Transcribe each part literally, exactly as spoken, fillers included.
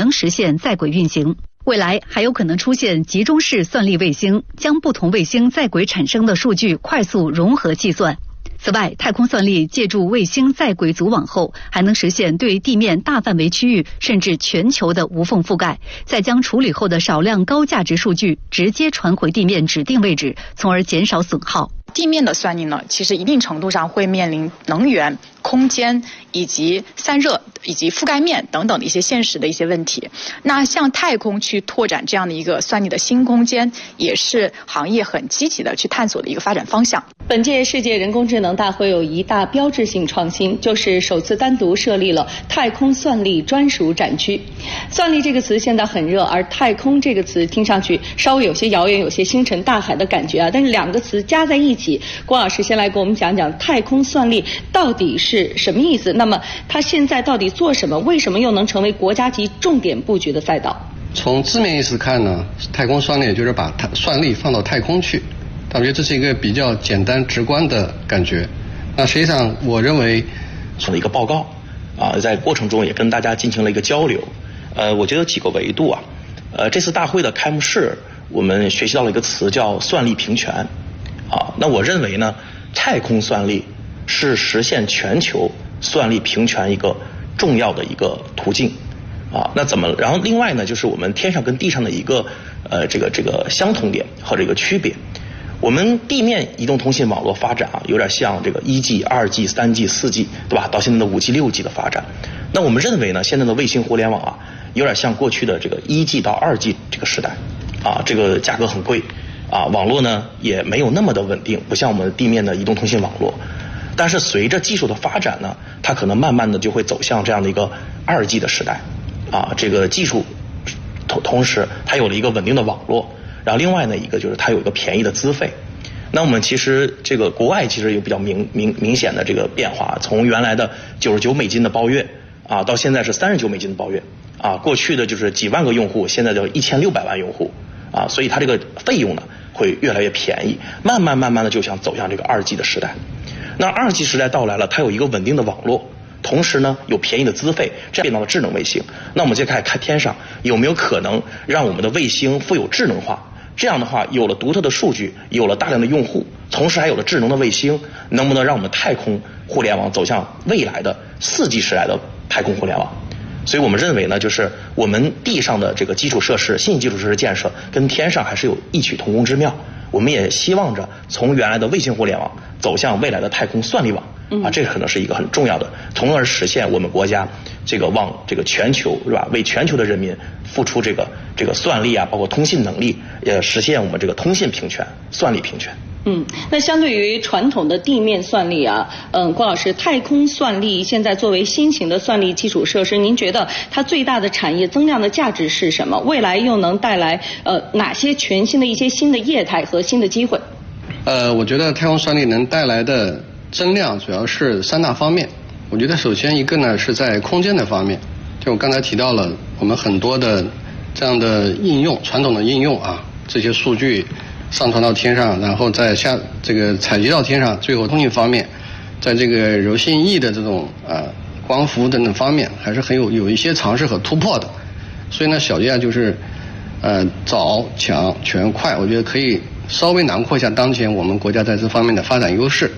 将实现在轨运行。未来还有可能出现集中式算力卫星，将不同卫星在轨产生的数据快速融合计算。此外，太空算力借助卫星在轨组网后，还能实现对地面大范围区域甚至全球的无缝覆盖，再将处理后的少量高价值数据直接传回地面指定位置，从而减少损耗。 地面的算力呢，其实一定程度上会面临能源、空间以及散热以及覆盖面等等的一些现实的一些问题。那向太空去拓展这样的一个算力的新空间，也是行业很积极的去探索的一个发展方向。 本届世界人工智能大会有一大标志性创新，就是首次单独设立了太空算力专属展区。算力这个词现在很热，而太空这个词听上去稍微有些遥远，有些星辰大海的感觉啊。但是两个词加在一起，郭老师先来给我们讲讲太空算力到底是什么意思？那么它现在到底做什么？为什么又能成为国家级重点布局的赛道？ 从字面意思看呢，太空算力就是把算力放到太空去。我觉得这是一个比较简单直观的感觉。那实际上，我认为做了一个报告啊，在过程中也跟大家进行了一个交流。呃，我觉得有几个维度啊。呃，这次大会的开幕式，我们学习到了一个词叫算力平权。啊，那我认为呢，太空算力是实现全球算力平权一个重要的一个途径。啊，那怎么？然后另外呢，就是我们天上跟地上的一个呃这个这个相同点和这个区别。我们地面移动通信网络发展啊，有点像这个一 G、二 G、三 G、四 G， 对吧？到现在的五 G、六 G 的发展。那我们认为呢，现在的卫星互联网啊，有点像过去的这个一 G 到二 G 这个时代，啊，这个价格很贵，啊，网络呢也没有那么的稳定，不像我们地面的移动通信网络。但是随着技术的发展呢，它可能慢慢的就会走向这样的一个二 G 的时代，啊，这个技术同同时它有了一个稳定的网络。然后另外呢，一个就是它有一个便宜的资费。那我们其实这个国外其实有比较明明明显的这个变化，从原来的九十九美金的包月啊，到现在是三十九美金的包月啊，过去的就是几万个用户，现在就一千六百万用户啊，所以它这个费用呢会越来越便宜，慢慢慢慢的就想走向这个二 G 的时代。那二 G 时代到来了，它有一个稳定的网络。同时呢，有便宜的资费，这样变到了智能卫星。那我们就开始看天上有没有可能让我们的卫星富有智能化。这样的话，有了独特的数据，有了大量的用户，同时还有了智能的卫星，能不能让我们太空互联网走向未来的四 G 时代的太空互联网？所以我们认为呢，就是我们地上的这个基础设施、信息基础设施建设跟天上还是有异曲同工之妙。我们也希望着从原来的卫星互联网走向未来的太空算力网。啊，这可能是一个很重要的，从而实现我们国家这个往这个全球是吧，为全球的人民付出这个这个算力啊，包括通信能力，也实现我们这个通信平权、算力平权。 嗯，那相对于传统的地面算力啊，嗯，郭老师，太空算力现在作为新型的算力基础设施，您觉得它最大的产业增量的价值是什么？未来又能带来呃哪些全新的一些新的业态和新的机会？ 呃，我觉得太空算力能带来的增量主要是三大方面。我觉得首先一个呢是在空间的方面，就我刚才提到了我们很多的这样的应用，传统的应用啊，这些数据上传到天上，然后再下这个采集到天上，最后通信方面，在这个柔性翼的这种呃光伏等等方面，还是很有有一些尝试和突破的。所以呢，小杰啊就是呃早强全快，我觉得可以稍微囊括一下当前我们国家在这方面的发展优势。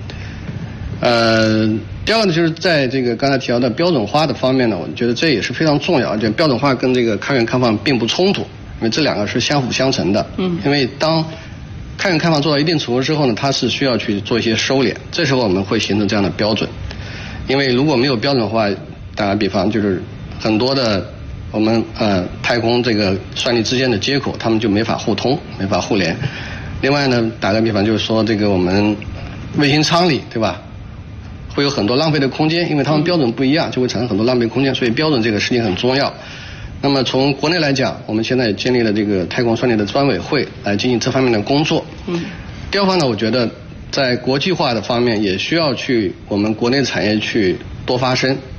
呃，第二个呢，就是在这个刚才提到的标准化的方面呢，我觉得这也是非常重要，而且标准化跟这个开源开放并不冲突，因为这两个是相辅相成的。嗯，因为当开源开放做到一定程度之后呢，它是需要去做一些收敛，这时候我们会形成这样的标准。因为如果没有标准化，打个比方，就是很多的我们呃太空这个算力之间的接口，它们就没法互通，没法互联。另外呢，打个比方，就是说这个我们卫星舱里，对吧？会有很多浪费的空间，因为它们标准不一样，就会产生很多浪费空间，所以标准这个事情很重要。那么从国内来讲，我们现在也建立了这个太空算力的专委会来进行这方面的工作。嗯。第二方呢，我觉得在国际化的方面也需要去我们国内产业去多发声。